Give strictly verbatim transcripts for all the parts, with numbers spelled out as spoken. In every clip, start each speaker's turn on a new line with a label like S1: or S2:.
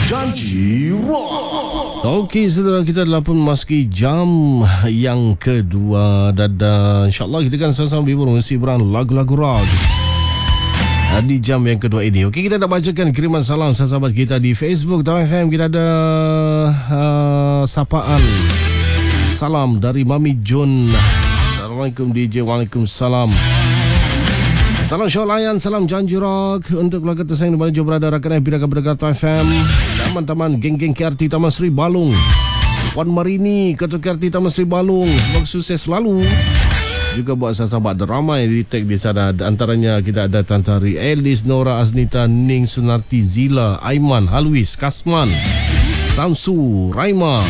S1: Janji Rock.
S2: Okey, saudara, kita telah pun memasuki jam yang kedua dan uh, insyaAllah kita kan sama-sama bermengisi berang lagu-lagu rock di jam yang kedua ini. Okey, kita nak bacakan kiriman salam sahabat kita di Facebook Tau F M. Kita ada uh, sapaan salam dari Mami Jun. Assalamualaikum D J. Waalaikumsalam. Salam Syah Layan, salam Janji Rock untuk keluarga tersayang di mana jauh berada, rakan F B rakan pendengar Tau F M, taman-taman geng-geng K R T Taman Sri Balung, Puan Marini Ketua K R T Taman Sri Balung, semoga sukses selalu. Juga buat sahabat ramai di tag di sana. Antaranya kita ada Tantari Elis, Nora, Aznita, Ning, Sunarti, Zila, Aiman, Halwis, Kasman, Samsu, Raima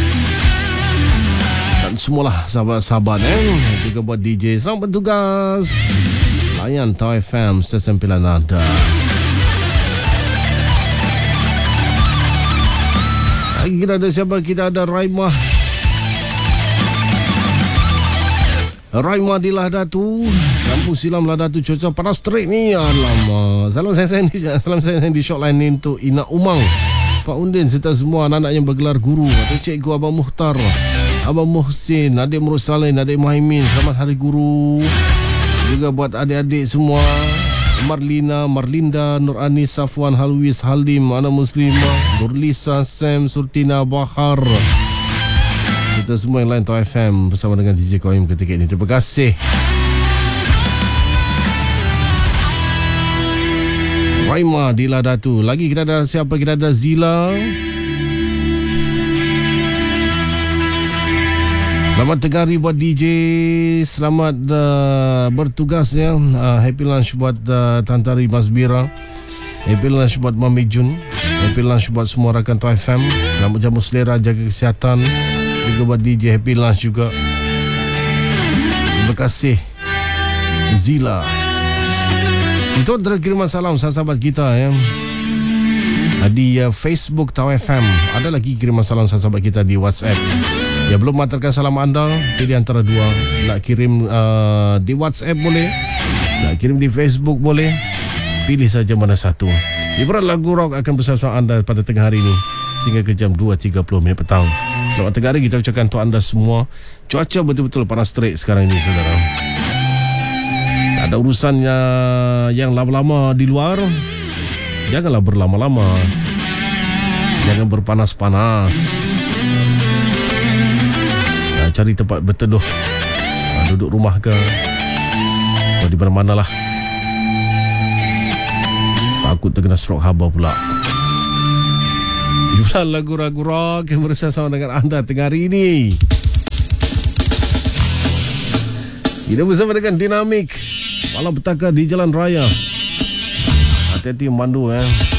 S2: dan semualah sahabat-sahabat eh. Juga buat D J, selamat bertugas. Layan Tau F M, stesen pilihan anda. Lagi kita ada siapa? Kita ada Raimah. Raimah di Lahdatu, Kampung Silam Lahdatu, cuaca panas terik ni. Alamak. Salam saya di salam saya di shotline ni untuk Ina Umang, Pak Undin serta semua anak-anak yang bergelar guru atau cikgu, Abang Muhtar, Abang Muhsin, adik Murusalin, adik Muhaimin, selamat hari guru. Juga buat adik-adik semua, Marlina, Marlinda, Nur Anis, Safwan, Halwis, Halim, Ana Muslimah, Nurlisa, Sam, Surtina, Bahar, kita semua yang lain Tau F M bersama dengan D J Qayyum ketika ini. Terima kasih. Raima di Lahdatu. Lagi kita ada siapa? Kita ada Zila. Selamat tengah hari buat D J. Selamat uh, bertugas ya. Uh, happy lunch buat uh, Tantari Masbira. Happy lunch buat Mami Jun. Happy lunch buat semua rakan Tau F M. Selamat jamu selera, jaga kesihatan. Juga buat D J, happy lunch juga. Terima kasih Zila. Itu adalah kiriman salam sahabat kita ya, di uh, Facebook Tau F M. Ada lagi kiriman salam sahabat kita di WhatsApp. Ya, belum mengantarkan salam anda, pilih antara dua. Nak kirim uh, di WhatsApp boleh, nak kirim di Facebook boleh. Pilih saja mana satu. Ibarat lagu rock akan bersama anda pada tengah hari ini sehingga ke jam dua tiga puluh minit petang. Selamat tengah hari kita ucapkan untuk anda semua. Cuaca betul-betul panas terik sekarang ini, saudara. Tak ada urusannya yang lama-lama di luar. Janganlah berlama-lama. Jangan berpanas-panas. Cari tempat berteduh, duduk rumah ke atau di mana-mana lah. Takut terkena stroke haba pula. Itulah lagu-lagu rock yang bersama dengan anda tengah hari ini. Kita bersama dengan Dinamik Malam Petaka di Jalan Raya. Hati-hati memandu eh.